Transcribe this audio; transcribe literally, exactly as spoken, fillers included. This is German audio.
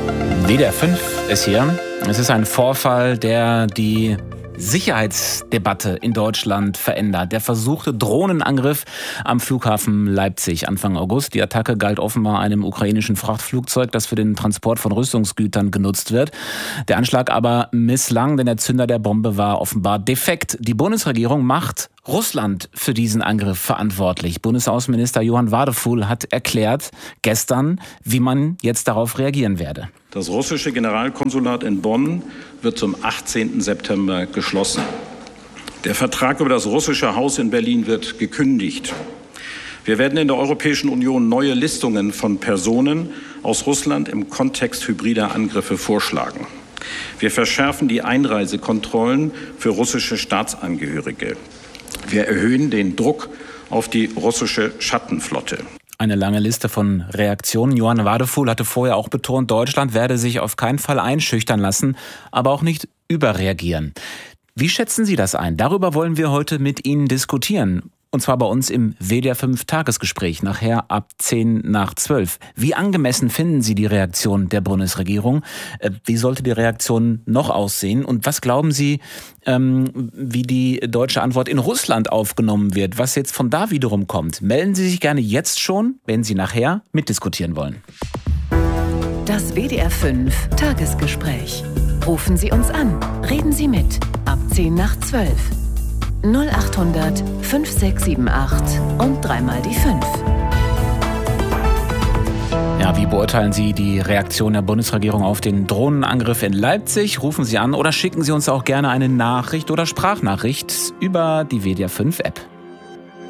W D R fünf ist hier. Es ist ein Vorfall, der die Sicherheitsdebatte in Deutschland verändert. Der versuchte Drohnenangriff am Flughafen Leipzig Anfang August. Die Attacke galt offenbar einem ukrainischen Frachtflugzeug, das für den Transport von Rüstungsgütern genutzt wird. Der Anschlag aber misslang, denn der Zünder der Bombe war offenbar defekt. Die Bundesregierung macht Russland für diesen Angriff verantwortlich. Bundesaußenminister Johann Wadephul hat erklärt gestern, wie man jetzt darauf reagieren werde. Das russische Generalkonsulat in Bonn wird zum achtzehnten September geschlossen. Der Vertrag über das russische Haus in Berlin wird gekündigt. Wir werden in der Europäischen Union neue Listungen von Personen aus Russland im Kontext hybrider Angriffe vorschlagen. Wir verschärfen die Einreisekontrollen für russische Staatsangehörige. Wir erhöhen den Druck auf die russische Schattenflotte. Eine lange Liste von Reaktionen. Johann Wadephul hatte vorher auch betont, Deutschland werde sich auf keinen Fall einschüchtern lassen, aber auch nicht überreagieren. Wie schätzen Sie das ein? Darüber wollen wir heute mit Ihnen diskutieren. Und zwar bei uns im W D R fünf Tagesgespräch, nachher ab zehn nach zwölf. Wie angemessen finden Sie die Reaktion der Bundesregierung? Wie sollte die Reaktion noch aussehen? Und was glauben Sie, wie die deutsche Antwort in Russland aufgenommen wird? Was jetzt von da wiederum kommt? Melden Sie sich gerne jetzt schon, wenn Sie nachher mitdiskutieren wollen. Das W D R fünf Tagesgespräch. Rufen Sie uns an. Reden Sie mit. Ab zehn nach zwölf. null acht hundert fünf sechs sieben acht und dreimal die fünf. Ja, wie beurteilen Sie die Reaktion der Bundesregierung auf den Drohnenangriff in Leipzig? Rufen Sie an oder schicken Sie uns auch gerne eine Nachricht oder Sprachnachricht über die W D R fünf App.